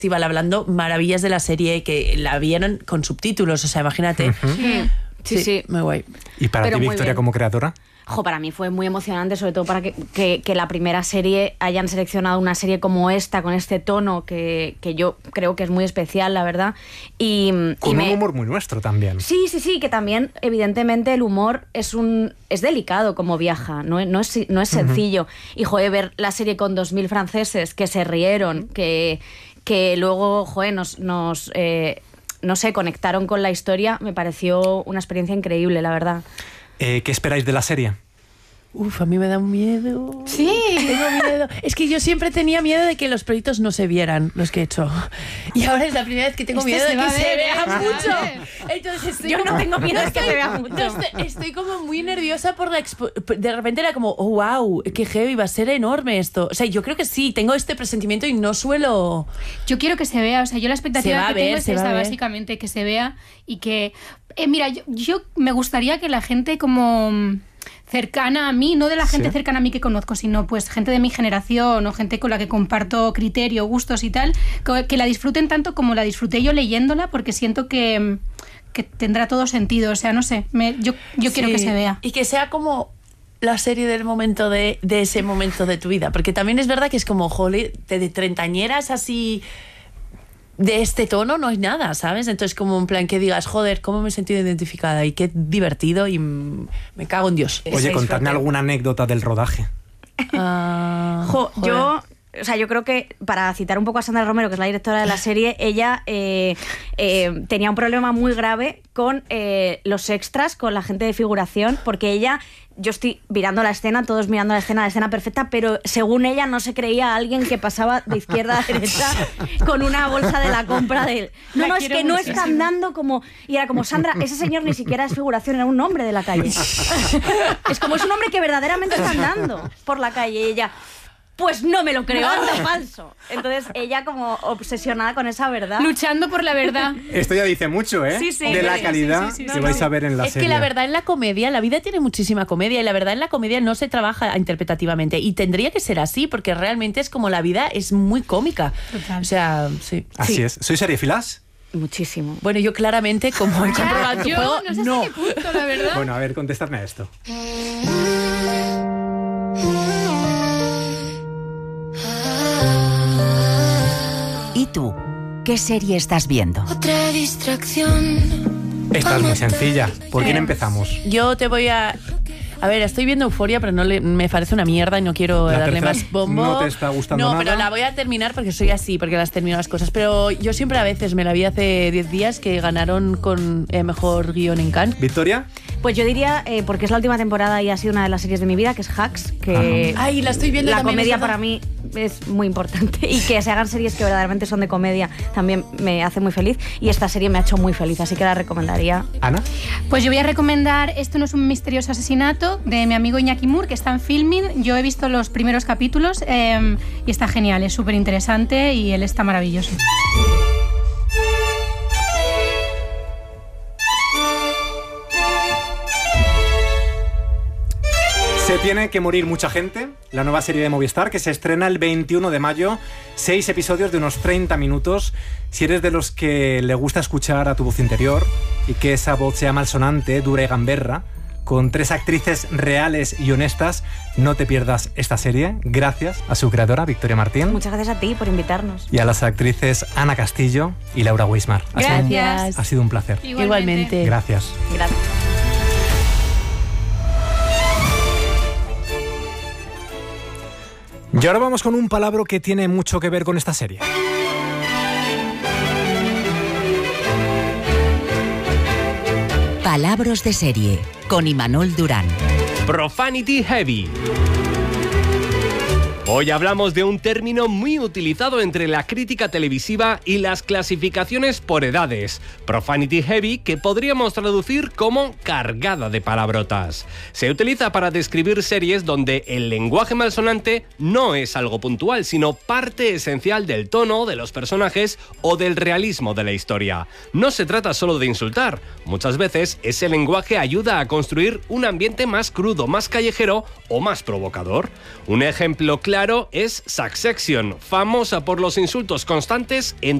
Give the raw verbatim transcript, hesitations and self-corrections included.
festival hablando maravillas de la serie, que la vieron con subtítulos, o sea, imagínate. Uh-huh. Sí, sí, sí, sí. Muy guay. ¿Y para Pero ti, muy Victoria, bien. como creadora? Jo, para mí fue muy emocionante, sobre todo para que, que, que la primera serie hayan seleccionado una serie como esta, con este tono que, que yo creo que es muy especial, la verdad. Y, Con y un me... humor muy nuestro también. Sí, sí, sí, que también, evidentemente, el humor es un es delicado como viaja, no, no, es, no es sencillo. Uh-huh. Y, joder, ver la serie con dos mil franceses que se rieron, que, que luego, joder, nos... nos eh, no sé, conectaron con la historia, me pareció una experiencia increíble, la verdad. Eh, ¿Qué esperáis de la serie? Uf, a mí me da un miedo. Sí. Tengo miedo. Es que yo siempre tenía miedo de que los proyectos no se vieran, los que he hecho. Y ahora es la primera vez que tengo Este miedo se de que va se a ver, vea ¿eh? mucho. Entonces estoy Yo como- no tengo miedo de que se vea mucho. Estoy, estoy como muy nerviosa por la expo- de repente era como, oh, wow, qué heavy, va a ser enorme esto. O sea, yo creo que sí, tengo este presentimiento y no suelo... Yo quiero que se vea, o sea, yo la Se va expectativa a que ver, tengo es se va esa, a ver. básicamente, que se vea y que... Eh, mira, yo, yo me gustaría que la gente como mm, cercana a mí, no de la gente Sí. cercana a mí que conozco, sino pues gente de mi generación o gente con la que comparto criterio, gustos y tal, que, que la disfruten tanto como la disfruté yo leyéndola, porque siento que, mm, que tendrá todo sentido, o sea, no sé, me, yo, yo quiero Sí. que se vea. Y que sea como la serie del momento de, de ese momento de tu vida. Porque también es verdad que es como, joder, de, de treintañeras así... de este tono no hay nada, ¿sabes? Entonces como en plan que digas, joder, cómo me he sentido identificada y qué divertido y mm, me cago en Dios. Oye, Ese contadme disfrute. alguna anécdota del rodaje. Ah, Jo, joder. yo, o sea, yo creo que, para citar un poco a Sandra Romero, que es la directora de la serie, ella eh, eh, tenía un problema muy grave con eh, los extras, con la gente de figuración, porque ella... Yo estoy mirando la escena, todos mirando la escena, la escena perfecta, pero según ella no se creía alguien que pasaba de izquierda a derecha con una bolsa de la compra de él. No, La no, es quiero que no muchísimo. están dando como... Y era como, Sandra, ese señor ni siquiera es figuración, era un hombre de la calle. Es como, es un hombre que verdaderamente está andando por la calle. Y ella... Pues no me lo creo, anda falso. Entonces ella como obsesionada con esa verdad. Luchando por la verdad. Esto ya dice mucho, ¿eh? Sí, sí. de la Sí, calidad sí, sí, sí, que sí. vais a ver en la es serie. que la verdad en la comedia, la vida tiene muchísima comedia y la verdad en la comedia no se trabaja interpretativamente y tendría que ser así porque realmente es como la vida es muy cómica. Total. O sea, sí. Así Sí. es. ¿Sois seriefilas? Muchísimo. Bueno, yo claramente, como he comprobado en tu Yo juego, no sé no. hasta qué punto, la verdad. Bueno, a ver, contestadme a esto. ¿Y tú? ¿Qué serie estás viendo? Otra distracción. Esta es muy sencilla. ¿Por quién empezamos? Yo te voy a... A ver, estoy viendo Euforia, pero no le, me parece una mierda y no quiero La darle tercera más bombo. no te está gustando No, nada. pero la voy a terminar porque soy así, porque las termino las cosas. Pero yo siempre a veces, me la vi hace diez días, que ganaron con eh, mejor guión en Cannes. ¿Victoria? Pues yo diría, eh, porque es la última temporada y ha sido una de las series de mi vida, que es Hacks, que Ay, la estoy viendo la también, comedia es verdad. para mí es muy importante y que se hagan series que verdaderamente son de comedia también me hace muy feliz y esta serie me ha hecho muy feliz, así que la recomendaría. ¿Ana? Pues yo voy a recomendar Esto no es un misterioso asesinato, de mi amigo Iñaki Moore, que está en Filmin. Yo he visto los primeros capítulos eh, y está genial, es súper interesante y él está maravilloso. Se tiene que morir mucha gente, la nueva serie de Movistar que se estrena el veintiuno de mayo, seis episodios de unos treinta minutos. Si eres de los que le gusta escuchar a tu voz interior y que esa voz sea malsonante, dura y gamberra, con tres actrices reales y honestas, no te pierdas esta serie. Gracias a su creadora, Victoria Martín, Muchas gracias a ti por invitarnos. y a las actrices Ana Castillo y Laura Weismar. Ha sido un- Gracias. ha sido un placer. Igualmente. Gracias. Gracias. Y ahora vamos con un palabra que tiene mucho que ver con esta serie. Palabras de serie, con Imanol Durán. Profanity Heavy. Hoy hablamos de un término muy utilizado entre la crítica televisiva y las clasificaciones por edades. Profanity Heavy, que podríamos traducir como cargada de palabrotas. Se utiliza para describir series donde el lenguaje malsonante no es algo puntual, sino parte esencial del tono, de los personajes o del realismo de la historia. No se trata solo de insultar. Muchas veces ese lenguaje ayuda a construir un ambiente más crudo, más callejero o más provocador. Un ejemplo claro claro es Succession, famosa por los insultos constantes entre